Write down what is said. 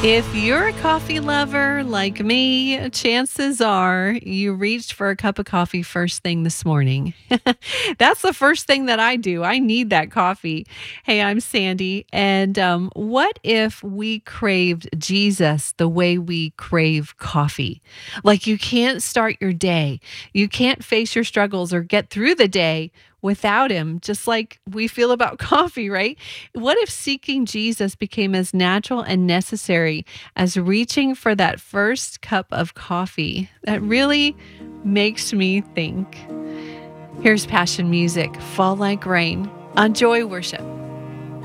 If you're a coffee lover like me, chances are you reached for a cup of coffee first thing this morning. That's the first thing that I do. I need that coffee. Hey, I'm Sandy. And what if we craved Jesus the way we crave coffee? Like you can't start your day, you can't face your struggles or get through the day without him, just like we feel about coffee, right? What if seeking Jesus became as natural and necessary as reaching for that first cup of coffee? That really makes me think. Here's Passion Music, Fall Like Rain on Joy Worship.